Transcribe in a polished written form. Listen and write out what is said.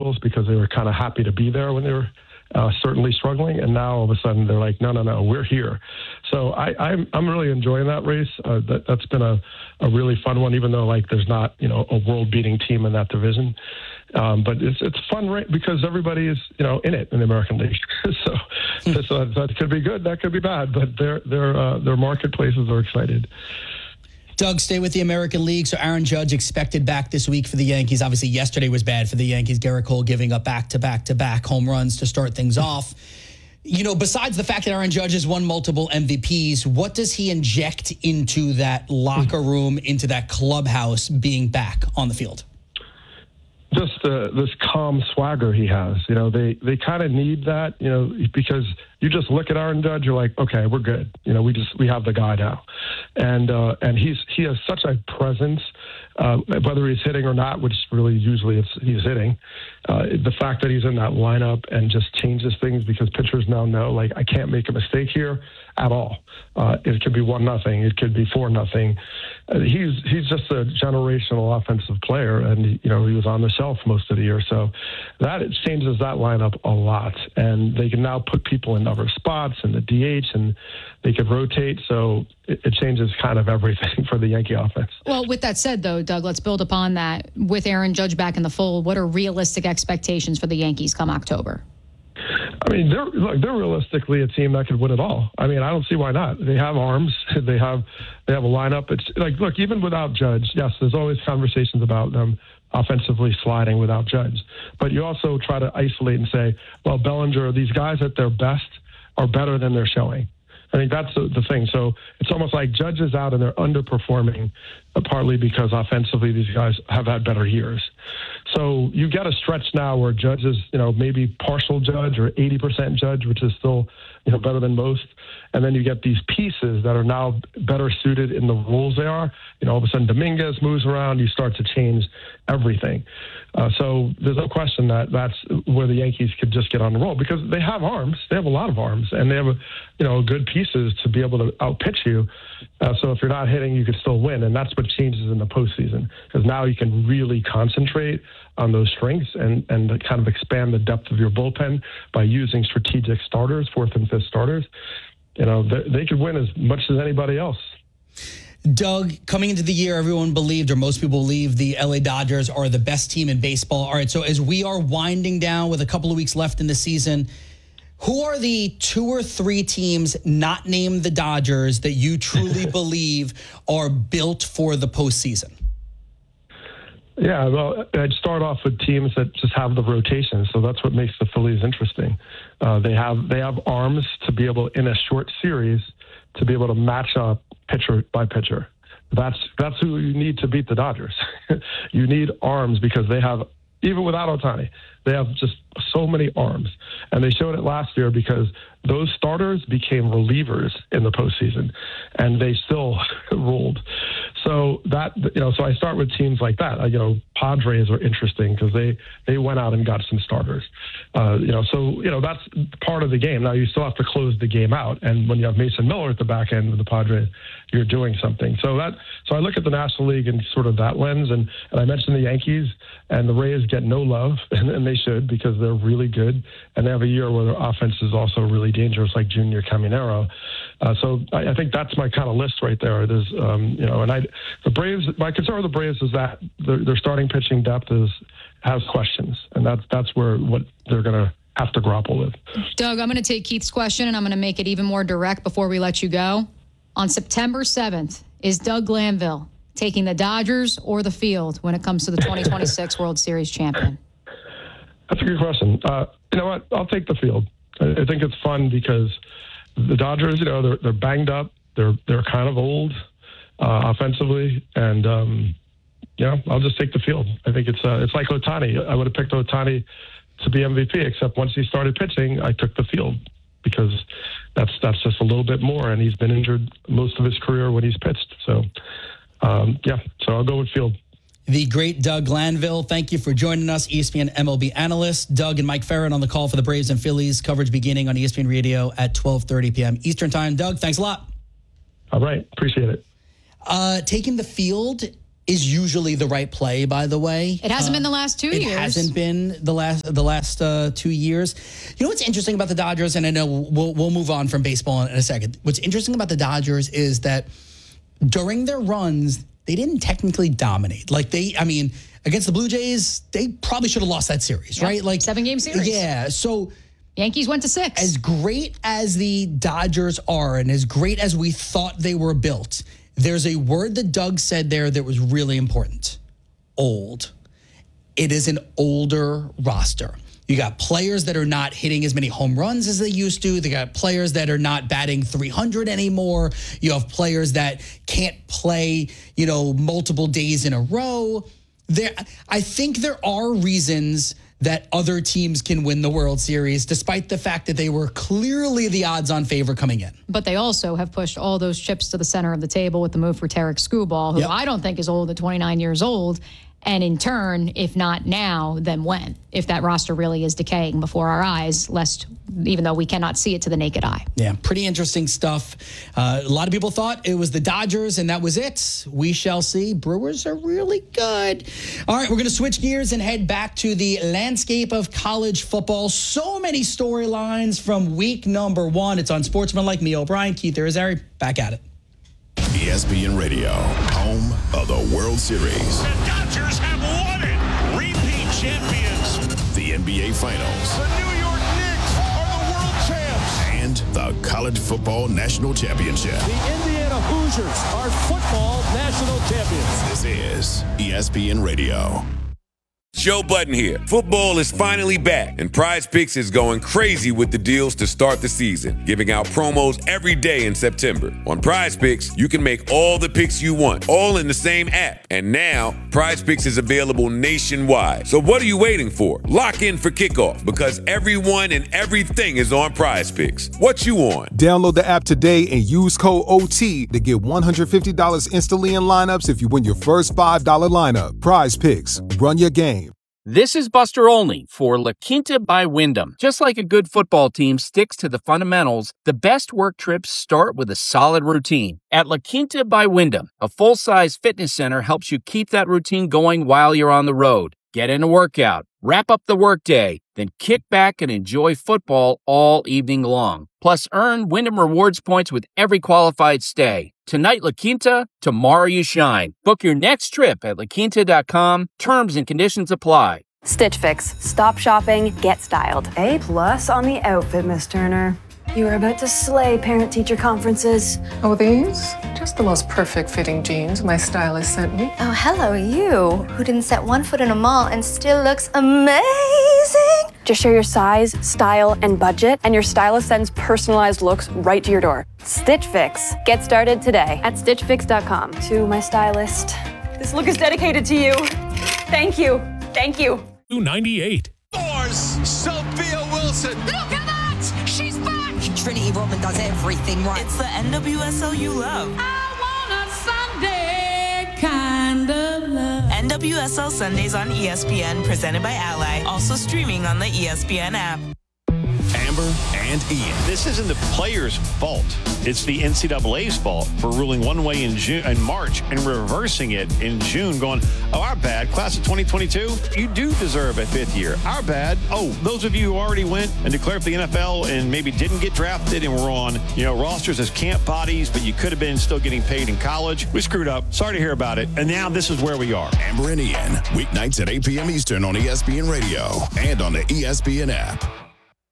Royals because they were kind of happy to be there when they were certainly struggling, and now all of a sudden they're like, no, we're here. So I'm really enjoying that race. That's been a really fun one, even though like there's not a world-beating team in that division. But it's fun right because everybody is in it in the American League. so that could be good, that could be bad, but their marketplaces are excited. Doug, stay with the American League. So Aaron Judge expected back this week for the Yankees. Obviously, yesterday was bad for the Yankees. Garrett Cole giving up back-to-back home runs to start things off. Besides the fact that Aaron Judge has won multiple MVPs, what does he inject into that locker room, into that clubhouse being back on the field? Just this calm swagger he has. They kind of need that, because you just look at Aaron Judge, you're like, okay, we're good. We have the guy now. And he has such a presence, whether he's hitting or not, which really usually he's hitting. The fact that he's in that lineup and just changes things because pitchers now know, like, I can't make a mistake here at all. It could be 1-0. It could be 4-0. He's just a generational offensive player, and he was on the shelf most of the year. So that it changes that lineup a lot, and they can now put people in other spots and the DH, and they could rotate. So it changes kind of everything for the Yankee offense. Well, with that said, though, Doug, let's build upon that. With Aaron Judge back in the fold, what are realistic expectations for the Yankees come October? I mean, they're realistically a team that could win it all. I mean, I don't see why not. They have arms. They have a lineup. It's like, look, even without Judge, yes, there's always conversations about them offensively sliding without Judge. But you also try to isolate and say, well, Bellinger, these guys at their best are better than they're showing. I think that's the thing. So it's almost like Judge is out and they're underperforming, partly because offensively these guys have had better years. So you get a stretch now where Judge is, maybe partial Judge or 80% Judge, which is still, better than most. And then you get these pieces that are now better suited in the roles they are. All of a sudden Dominguez moves around. You start to change everything. So there's no question that that's where the Yankees could just get on the roll because they have arms. They have a lot of arms, and they have, good pieces to be able to outpitch you. So if you're not hitting, you could still win, and that's what changes in the postseason because now you can really concentrate on those strengths and kind of expand the depth of your bullpen by using strategic starters, 4th and 5th starters. They could win as much as anybody else. Doug, coming into the year, everyone believed, or most people believe, the LA Dodgers are the best team in baseball. All right, so as we are winding down with a couple of weeks left in the season, who are the 2 or 3 teams not named the Dodgers that you truly believe are built for the postseason? Yeah, well, I'd start off with teams that just have the rotation, so that's what makes the Phillies interesting. They have arms to be able, in a short series, to be able to match up pitcher by pitcher. That's who you need to beat the Dodgers. You need arms because they have, even without Ohtani, they have just so many arms. And they showed it last year because those starters became relievers in the postseason, and they still ruled. So so I start with teams like that. Padres are interesting because they went out and got some starters. That's part of the game. Now you still have to close the game out, and when you have Mason Miller at the back end of the Padres, you're doing something. So I look at the National League in sort of that lens, and I mentioned the Yankees and the Rays get no love, and they should because they're really good, and they have a year where their offense is also really dangerous, like Junior Caminero. So I think that's my kind of list right there. There's, the Braves. My concern with the Braves is that their starting pitching depth has questions, and that's what they're going to have to grapple with. Doug, I'm going to take Keith's question, and I'm going to make it even more direct before we let you go. On September 7th, is Doug Glanville taking the Dodgers or the field when it comes to the 2026 World Series champion? That's a good question. You know what? I'll take the field. I think it's fun because the Dodgers, they're banged up. They're kind of old offensively, and I'll just take the field. I think it's like Ohtani. I would have picked Ohtani to be MVP, except once he started pitching, I took the field because that's just a little bit more, and he's been injured most of his career when he's pitched. So, so I'll go with field. The great Doug Glanville, thank you for joining us, ESPN MLB analyst. Doug and Mike Ferrin on the call for the Braves and Phillies, coverage beginning on ESPN Radio at 12:30 p.m. Eastern Time. Doug, thanks a lot. All right, appreciate it. Taking the field is usually the right play, by the way. It hasn't been the last 2 years. It hasn't been the last 2 years. You know what's interesting about the Dodgers, and I know we'll move on from baseball in a second. What's interesting about the Dodgers is that during their runs, they didn't technically dominate. Against the Blue Jays, they probably should have lost that series, right? 7-game series. Yeah, so Yankees went to 6. As great as the Dodgers are and as great as we thought they were built, there's a word that Doug said there that was really important. Old. It is an older roster. You got players that are not hitting as many home runs as they used to. They got players that are not batting 300 anymore. You have players that can't play, multiple days in a row. I think there are reasons that other teams can win the World Series, despite the fact that they were clearly the odds-on favorite coming in. But they also have pushed all those chips to the center of the table with the move for Tarek Skubal, who I don't think is old at 29 years old. And in turn, if not now, then when? If that roster really is decaying before our eyes, even though we cannot see it to the naked eye. Yeah, pretty interesting stuff. A lot of people thought it was the Dodgers and that was it. We shall see. Brewers are really good. All right, we're going to switch gears and head back to the landscape of college football. So many storylines from week number 1. It's on Sportsmanlike. Me, O'Brien, Keith Irizarry, back at it. ESPN Radio, home of the World Series. The Dodgers have won it. Repeat champions. The NBA Finals. The New York Knicks are the world champs. And the College Football National Championship. The Indiana Hoosiers are football national champions. This is ESPN Radio. Joe Budden here. Football is finally back, and Prize Picks is going crazy with the deals to start the season, giving out promos every day in September. On Prize Picks, you can make all the picks you want, all in the same app. And now, Prize Picks is available nationwide. So what are you waiting for? Lock in for kickoff, because everyone and everything is on Prize Picks. What you on? Download the app today and use code OT to get $150 instantly in lineups if you win your first $5 lineup. Prize Picks. Run your game. This is Buster Olney for La Quinta by Wyndham. Just like a good football team sticks to the fundamentals, the best work trips start with a solid routine. At La Quinta by Wyndham, a full-size fitness center helps you keep that routine going while you're on the road. Get in a workout, wrap up the workday, then kick back and enjoy football all evening long. Plus, earn Wyndham Rewards points with every qualified stay. Tonight, La Quinta, tomorrow you shine. Book your next trip at laquinta.com. Terms and conditions apply. Stitch Fix. Stop shopping, get styled. A+ on the outfit, Miss Turner. You are about to slay parent-teacher conferences. Oh, these? Just the most perfect fitting jeans my stylist sent me. Oh, hello, you, who didn't set one foot in a mall and still looks amazing. Just share your size, style, and budget, and your stylist sends personalized looks right to your door. Stitch Fix. Get started today at stitchfix.com. To my stylist, this look is dedicated to you. Thank you. Thank you. 298. Force Sophia Wilson. Look at that! She's back! Trinity Rodman does everything right. It's the NWSL you love. I want a Sunday kind of love. NWSL Sundays on ESPN, presented by Ally. Also streaming on the ESPN app. Amber and Ian. This isn't the players' fault. It's the NCAA's fault for ruling one way in March and reversing it in June, going, oh, our bad. Class of 2022, you do deserve a 5th year. Our bad. Oh, those of you who already went and declared for the NFL and maybe didn't get drafted and were on, rosters as camp bodies, but you could have been still getting paid in college. We screwed up. Sorry to hear about it. And now this is where we are. Amber and Ian, weeknights at 8 p.m. Eastern on ESPN Radio and on the ESPN app.